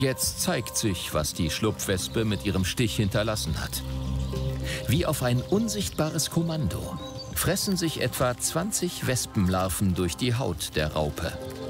Jetzt zeigt sich, was die Schlupfwespe mit ihrem Stich hinterlassen hat. Wie auf ein unsichtbares Kommando fressen sich etwa 20 Wespenlarven durch die Haut der Raupe.